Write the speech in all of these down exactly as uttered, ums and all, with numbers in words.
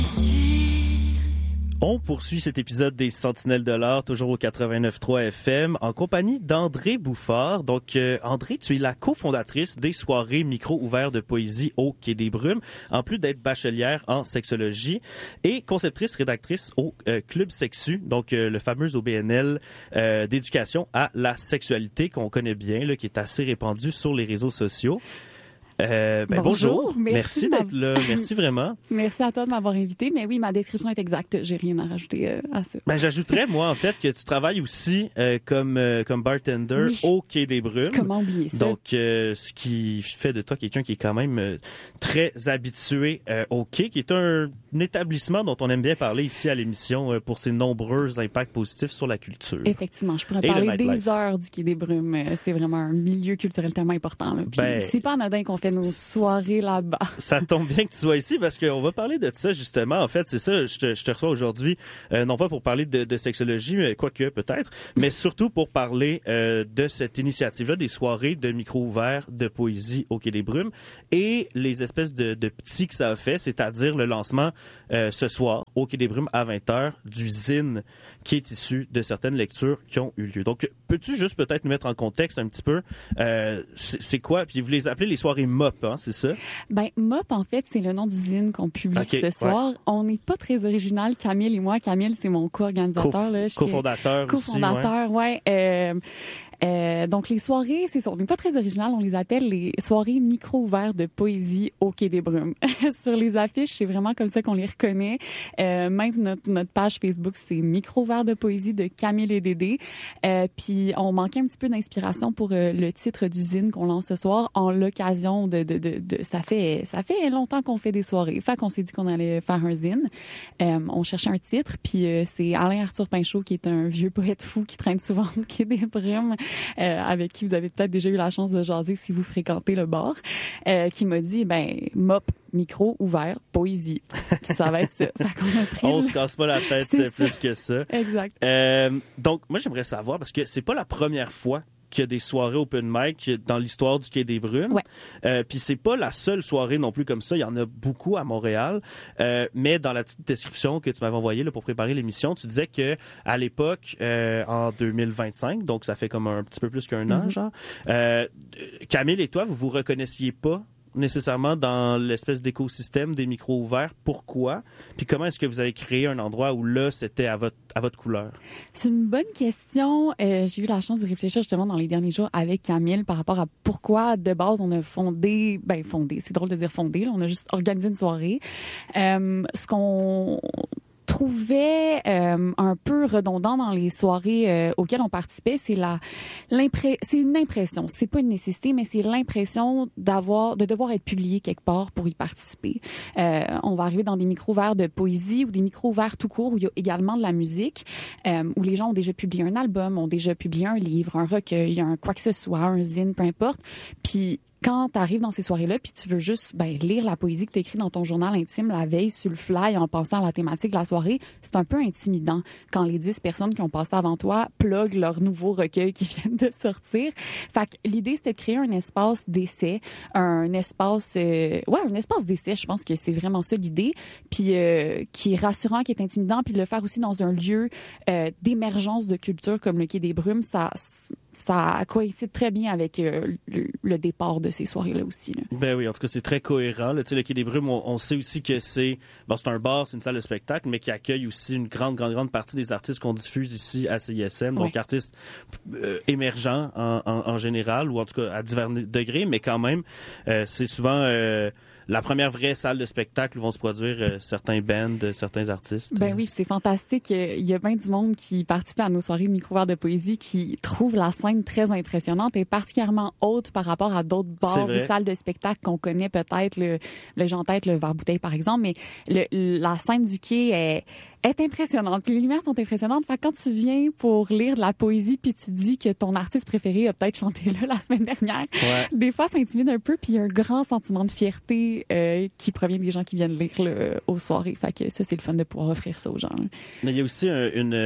On poursuit cet épisode des Sentinelles de l'Art, toujours au quatre-vingt-neuf trois F M, en compagnie d'André Bouffard. Donc, euh, André, tu es la cofondatrice des soirées micro ouverts de poésie au Quai des Brumes, en plus d'être bachelière en sexologie et conceptrice-rédactrice au euh, Club Sexu, donc euh, le fameux O B N L euh, d'éducation à la sexualité qu'on connaît bien, là, qui est assez répandu sur les réseaux sociaux. Euh, ben bonjour, bonjour. Merci, merci d'être là, merci vraiment. Merci à toi de m'avoir invité, mais oui, ma description est exacte, j'ai rien à rajouter euh, à ça. Ben j'ajouterais moi en fait que tu travailles aussi euh, comme euh, comme bartender oui. au Quai des Brumes. Comment oublier ça? Donc euh, ce qui fait de toi quelqu'un qui est quand même euh, très habitué euh, au Quai, qui est un, un établissement dont on aime bien parler ici à l'émission euh, pour ses nombreux impacts positifs sur la culture. Effectivement, je pourrais parler des life. heures du Quai des Brumes, c'est vraiment un milieu culturel tellement important là. Puis ben, c'est pas anodin qu'on fait nos soirées là-bas. Ça tombe bien que tu sois ici parce qu'on va parler de ça justement. En fait, c'est ça, je te, je te reçois aujourd'hui, euh, non pas pour parler de, de sexologie, mais quoique peut-être, mais surtout pour parler euh, de cette initiative-là, des soirées de micro ouverts de poésie au Quai des Brumes et les espèces de, de petits que ça a fait, c'est-à-dire le lancement euh, ce soir au Quai des Brumes à vingt heures du zine qui est issu de certaines lectures qui ont eu lieu. Donc, peux-tu juste peut-être nous mettre en contexte un petit peu, euh, c'est, c'est quoi, puis vous les appelez les soirées M O P, hein, c'est ça? Ben, M O P, en fait, c'est le nom d'usine qu'on publie okay, ce soir. Ouais. On n'est pas très original, Camille et moi. Camille, c'est mon co-organisateur. Co- là, cofondateur aussi. Cofondateur, ouais. ouais. Euh, Euh, donc, les soirées, c'est ça, on n'est pas très original, on les appelle les soirées micro-ouverts de poésie au Quai des Brumes. Sur les affiches, c'est vraiment comme ça qu'on les reconnaît. Euh, même notre, notre page Facebook, c'est micro-ouverts de poésie de Camille et Dédé. Euh, puis, on manquait un petit peu d'inspiration pour euh, le titre du zine qu'on lance ce soir en l'occasion de, de, de, de... Ça fait, ça fait longtemps qu'on fait des soirées. Fait qu'on s'est dit qu'on allait faire un zine. Euh, on cherchait un titre, puis euh, c'est Alain Arthur Pinchot, qui est un vieux poète fou qui traîne souvent au Quai des Brumes. Euh, avec qui vous avez peut-être déjà eu la chance de jaser si vous fréquentez le bar, euh, qui m'a dit, ben, M O P, micro ouvert, poésie. Ça va être ça. Fait qu'on a pris On le... se casse pas la tête c'est plus ça. que ça. Exact. Euh, donc, moi, j'aimerais savoir, parce que c'est pas la première fois qu'il y a des soirées open mic dans l'histoire du Quai des Brumes. Ouais. Euh, puis c'est pas la seule soirée non plus comme ça. Il y en a beaucoup à Montréal. Euh, mais dans la petite description que tu m'avais envoyée là, pour préparer l'émission, tu disais que à l'époque, euh, en deux mille vingt-cinq, donc ça fait comme un petit peu plus qu'un mm-hmm. an, genre, euh, Camille et toi, vous vous reconnaissiez pas nécessairement dans l'espèce d'écosystème des micros ouverts. Pourquoi? Puis comment est-ce que vous avez créé un endroit où là, c'était à votre, à votre couleur? C'est une bonne question. Euh, j'ai eu la chance de réfléchir justement dans les derniers jours avec Camille par rapport à pourquoi, de base, on a fondé, ben fondé, c'est drôle de dire fondé, là, on a juste organisé une soirée. Euh, ce qu'on trouvait euh, un peu redondant dans les soirées euh, auxquelles on participait, c'est la l'impré- c'est une impression, c'est pas une nécessité, mais c'est l'impression d'avoir de devoir être publié quelque part pour y participer. Euh, on va arriver dans des micros ouverts de poésie ou des micros ouverts tout court où il y a également de la musique, euh, où les gens ont déjà publié un album, ont déjà publié un livre, un recueil, un quoi que ce soit, un zine, peu importe. Puis quand tu arrives dans ces soirées-là, puis tu veux juste ben, lire la poésie que tu écris dans ton journal intime la veille sur le fly en pensant à la thématique de la soirée, c'est un peu intimidant quand les dix personnes qui ont passé avant toi pluguent leur nouveau recueil qui viennent de sortir. Fait que l'idée, c'était de créer un espace d'essai, un espace... Euh, ouais, un espace d'essai, je pense que c'est vraiment ça l'idée, puis euh, qui est rassurant, qui est intimidant, puis de le faire aussi dans un lieu euh, d'émergence de culture comme le Quai des Brumes, ça... ça coïncide très bien avec euh, le, le départ de ces soirées-là aussi. Là. Ben oui, en tout cas, c'est très cohérent. Là. Tu sais, le Quai des Brumes, on, on sait aussi que c'est... Bon, c'est un bar, c'est une salle de spectacle, mais qui accueille aussi une grande, grande, grande partie des artistes qu'on diffuse ici à C I S M. Ouais. Donc, artistes euh, émergents en, en, en général, ou en tout cas à divers degrés, mais quand même, euh, c'est souvent... Euh, la première vraie salle de spectacle où vont se produire euh, certains bands, certains artistes. Ben oui, c'est fantastique. Il y a bien du monde qui participe à nos soirées micro-ouverts de poésie qui trouve la scène très impressionnante et particulièrement haute par rapport à d'autres bars ou salles de spectacle qu'on connaît peut-être. Le, le j'ai en tête le Verre-Bouteille, par exemple, mais le, la scène du quai est... est impressionnante. Puis les lumières sont impressionnantes. Fait que quand tu viens pour lire de la poésie puis tu dis que ton artiste préféré a peut-être chanté là la semaine dernière, ouais. Des fois, ça intimide un peu puis il y a un grand sentiment de fierté euh, qui provient des gens qui viennent lire là, aux soirées. Fait que ça, c'est le fun de pouvoir offrir ça aux gens. Mais il y a aussi un, une,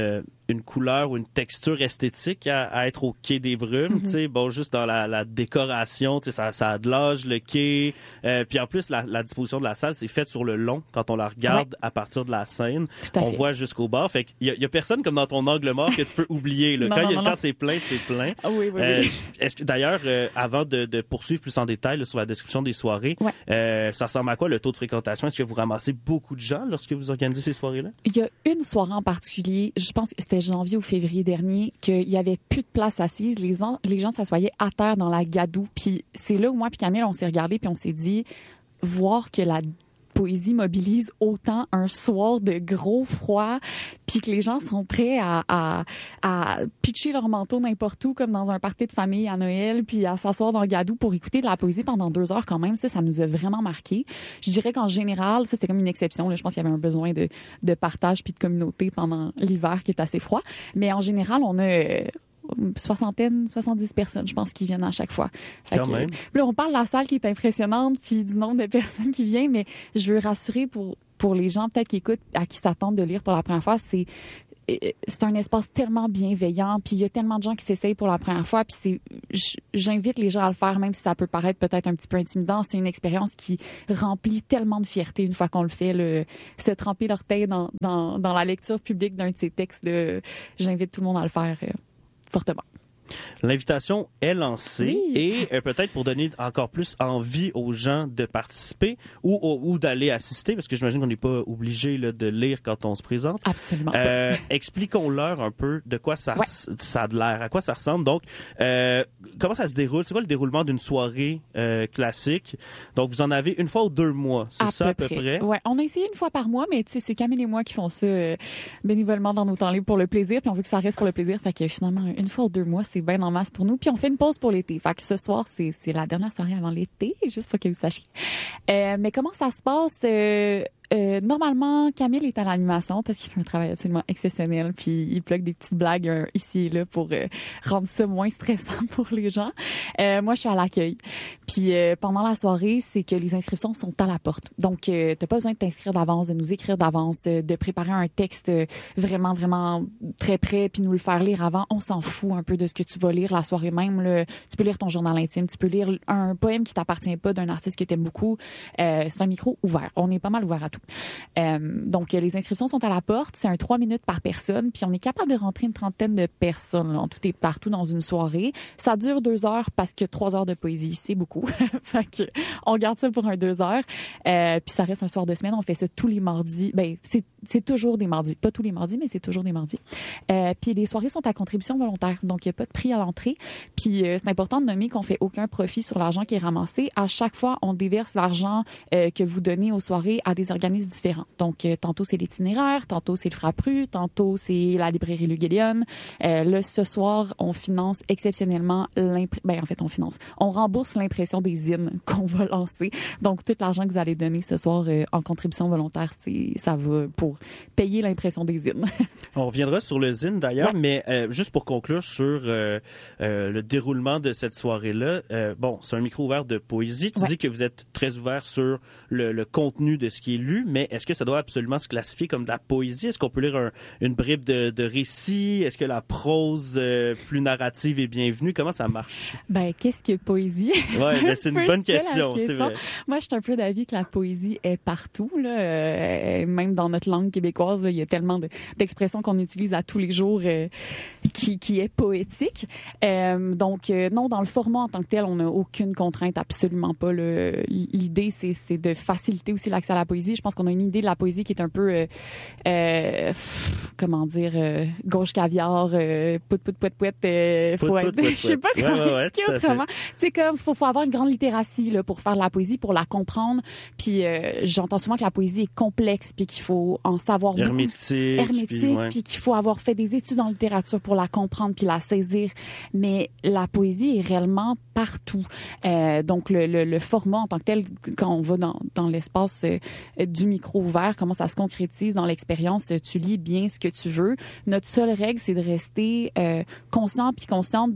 une couleur ou une texture esthétique à, à être au Quai des Brumes. Mm-hmm. Tu sais, bon, juste dans la, la décoration, tu sais, ça, ça a de l'âge, le quai. Euh, puis en plus, la, la disposition de la salle, c'est faite sur le long. Quand on la regarde ouais. à partir de la scène, on fait. voit jusqu'au bord. Fait qu'il y a, il y a personne comme dans ton angle mort que tu peux oublier. Là. non, quand non, il y a, non, quand c'est plein, c'est plein. Ah, oui, oui, euh, oui. Est-ce que d'ailleurs, euh, avant de, de poursuivre plus en détail là, sur la description des soirées, ouais. euh, ça ressemble à quoi le taux de fréquentation? Est-ce que vous ramassez beaucoup de gens lorsque vous organisez ces soirées-là? Il y a une soirée en particulier, je pense que c'était janvier ou février dernier, qu'il y avait plus de place assise. Les, en, les gens s'assoyaient à terre dans la gadoue. Puis c'est là où moi puis Camille, on s'est regardé puis on s'est dit, voir que la poésie mobilise autant un soir de gros froid, puis que les gens sont prêts à, à, à pitcher leur manteau n'importe où, comme dans un party de famille à Noël, puis à s'asseoir dans le gadou pour écouter de la poésie pendant deux heures quand même. Ça, ça nous a vraiment marqué. Je dirais qu'en général, ça, c'était comme une exception. Là. Je pense qu'il y avait un besoin de, de partage puis de communauté pendant l'hiver qui est assez froid. Mais en général, on a... soixantaine, soixante-dix personnes, je pense, qui viennent à chaque fois. Fait Quand que, même. Là, on parle de la salle qui est impressionnante, puis du nombre de personnes qui viennent, mais je veux rassurer pour, pour les gens peut-être qui écoutent, à qui s'attendent de lire pour la première fois, c'est c'est un espace tellement bienveillant, puis il y a tellement de gens qui s'essayent pour la première fois, puis c'est j'invite les gens à le faire, même si ça peut paraître peut-être un petit peu intimidant. C'est une expérience qui remplit tellement de fierté une fois qu'on le fait, le, se tremper l'orteil dans, dans, dans la lecture publique d'un de ces textes. Là, j'invite tout le monde à le faire euh, fortement. L'invitation est lancée oui. et euh, peut-être pour donner encore plus envie aux gens de participer ou, ou, ou d'aller assister, parce que j'imagine qu'on n'est pas obligé là, de lire quand on se présente. Absolument. Euh, expliquons-leur un peu de quoi ça, ouais. ça a de l'air, à quoi ça ressemble. Donc, euh, comment ça se déroule? C'est quoi le déroulement d'une soirée euh, classique? Donc, vous en avez une fois ou deux mois, c'est à ça peu à peu près. près? Ouais, on a essayé une fois par mois, mais tu sais, c'est Camille et moi qui font ça euh, bénévolement dans nos temps libres pour le plaisir, puis on veut que ça reste pour le plaisir. Fait que finalement, une fois ou deux mois, c'est bien en masse pour nous. Puis on fait une pause pour l'été. Fait que ce soir, c'est, c'est la dernière soirée avant l'été, juste pour que vous sachiez. Euh, mais comment ça se passe? Euh, Euh, normalement, Camille est à l'animation parce qu'il fait un travail absolument exceptionnel, puis il plug des petites blagues euh, ici et là pour euh, rendre ça moins stressant pour les gens. Euh, moi, je suis à l'accueil. Puis euh, pendant la soirée, c'est que les inscriptions sont à la porte. Donc, euh, t'as pas besoin de t'inscrire d'avance, de nous écrire d'avance, euh, de préparer un texte euh, vraiment, vraiment très prêt, puis nous le faire lire avant. On s'en fout un peu de ce que tu vas lire la soirée même. Là. Tu peux lire ton journal intime, tu peux lire un poème qui t'appartient pas d'un artiste que t'aimes beaucoup. Euh, c'est un micro ouvert. On est pas mal ouvert à tout. Euh, donc, les inscriptions sont à la porte. C'est un trois minutes par personne. Puis, on est capable de rentrer une trentaine de personnes là, en tout et partout dans une soirée. Ça dure deux heures parce que trois heures de poésie, c'est beaucoup. Fait que, on garde ça pour un deux heures. Euh, puis, ça reste un soir de semaine. On fait ça tous les mardis. Ben, c'est, c'est toujours des mardis. Pas tous les mardis, mais c'est toujours des mardis. Euh, puis, les soirées sont à contribution volontaire. Donc, il n'y a pas de prix à l'entrée. Puis, euh, c'est important de nommer qu'on fait aucun profit sur l'argent qui est ramassé. À chaque fois, on déverse l'argent euh, que vous donnez aux soirées à des organismes différents. Donc, euh, tantôt, c'est l'itinéraire, tantôt, c'est le Frappru, tantôt, c'est la librairie Le Guélion. Euh, là, ce soir, on finance exceptionnellement l'impression... Ben, en fait, on finance. On rembourse l'impression des zines qu'on va lancer. Donc, tout l'argent que vous allez donner ce soir euh, en contribution volontaire, c'est, ça va pour payer l'impression des zines. On reviendra sur le zine, d'ailleurs, ouais. mais euh, juste pour conclure sur euh, euh, le déroulement de cette soirée-là, euh, bon, c'est un micro ouvert de poésie. Tu ouais. dis que vous êtes très ouvert sur le, le contenu de ce qui est lu, mais est-ce que ça doit absolument se classifier comme de la poésie? Est-ce qu'on peut lire un, une bribe de, de récit? Est-ce que la prose euh, plus narrative est bienvenue? Comment ça marche? Ben, qu'est-ce que poésie? Ouais, ben, c'est une bonne question, c'est vrai. Moi, je suis un peu d'avis que la poésie est partout, là. Euh, même dans notre langue québécoise, là, il y a tellement de, d'expressions qu'on utilise à tous les jours euh, qui, qui est poétique. Euh, donc, euh, non, dans le format en tant que tel, on n'a aucune contrainte, absolument pas. Là. L'idée, c'est, c'est de faciliter aussi l'accès à la poésie. Je pense qu'on a une idée de la poésie qui est un peu, euh, euh, comment dire, euh, gauche caviar, euh, pout pout pout pout, euh, faut être, je sais pas comment ouais, ouais, expliquer autrement. Tu sais, comme faut, faut avoir une grande littératie là pour faire de la poésie, pour la comprendre. Puis euh, j'entends souvent que la poésie est complexe, puis qu'il faut en savoir hermétique, beaucoup, hermétique, puis, ouais. puis qu'il faut avoir fait des études en littérature pour la comprendre puis la saisir. Mais la poésie est réellement partout. Euh, donc le, le, le format en tant que tel, quand on va dans, dans l'espace euh, du micro ouvert, comment ça se concrétise dans l'expérience, tu lis bien ce que tu veux. Notre seule règle, c'est de rester euh, conscient puis consciente des,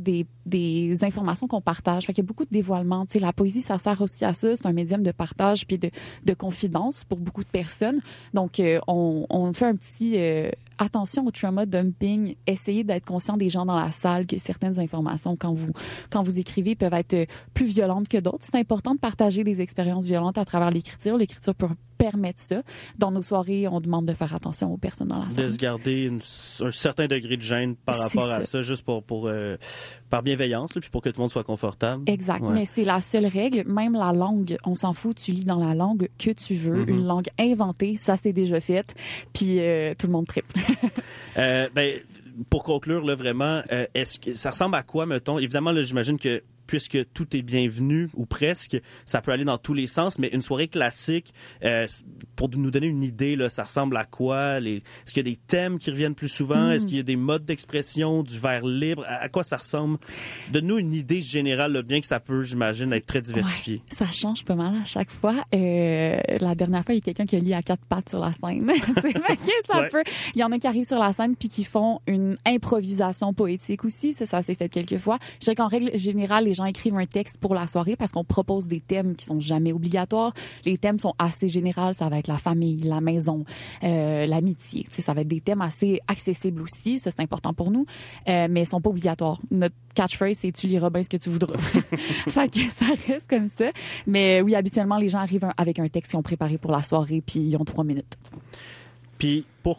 des informations qu'on partage. Fait qu'il y a beaucoup de dévoilements. Tu sais, la poésie, ça sert aussi à ça. C'est un médium de partage puis de, de confidence pour beaucoup de personnes. Donc, euh, on, on fait un petit... Euh, attention au trauma dumping. Essayez d'être conscient des gens dans la salle, que certaines informations, quand vous, quand vous écrivez, peuvent être plus violentes que d'autres. C'est important de partager des expériences violentes à travers l'écriture. L'écriture peut permettre ça. Dans nos soirées, on demande de faire attention aux personnes dans la salle. De se garder une, un certain degré de gêne par rapport ça. à ça, juste pour, pour euh, par bienveillance, là, puis pour que tout le monde soit confortable. Exact. Ouais. Mais c'est la seule règle. Même la langue, on s'en fout. Tu lis dans la langue que tu veux. Mm-hmm. Une langue inventée, ça c'est déjà fait. Puis euh, tout le monde tripe. euh, ben, pour conclure, là, vraiment, euh, est-ce que ça ressemble à quoi, mettons? Évidemment, là, j'imagine que puisque tout est bienvenu, ou presque, ça peut aller dans tous les sens, mais une soirée classique, euh, pour nous donner une idée, là, ça ressemble à quoi? Les... Est-ce qu'il y a des thèmes qui reviennent plus souvent? Mm. Est-ce qu'il y a des modes d'expression, du vers libre? À, à quoi ça ressemble? Donne-nous une idée générale, là, bien que ça peut, j'imagine, être très diversifié. Ouais, ça change pas mal à chaque fois. Euh, la dernière fois, il y a quelqu'un qui a lit à quatre pattes sur la scène. C'est vrai que ça ouais. peut... Il y en a qui arrivent sur la scène puis qui font une improvisation poétique aussi. Ça, ça s'est fait quelques fois. Je dirais qu'en règle générale, les gens écrivent un texte pour la soirée parce qu'on propose des thèmes qui sont jamais obligatoires. Les thèmes sont assez généraux. Ça va être la famille, la maison, euh, l'amitié. Tu sais, ça va être des thèmes assez accessibles aussi. Ça, c'est important pour nous. Euh, mais ils sont pas obligatoires. Notre catchphrase, c'est « tu liras bien ce que tu voudras ». Fait que ça reste comme ça. Mais oui, habituellement, les gens arrivent avec un texte qu'ils ont préparé pour la soirée puis ils ont trois minutes. Puis, pour